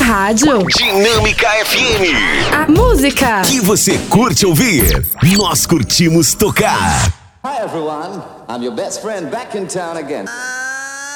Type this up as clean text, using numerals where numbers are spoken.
rádio. Dinâmica FM. A música Que você curte ouvir. Nós curtimos tocar. Hi everyone, I'm your best friend back in town again.